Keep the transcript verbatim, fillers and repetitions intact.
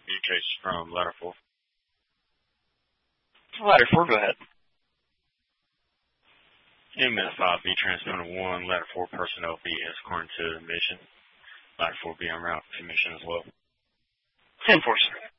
Chase from Ladder four. Ladder four, go ahead. M S five, B Transponder one, Ladder four personnel be escorting to mission. Ladder four be en route to mission as well. ten four, sir.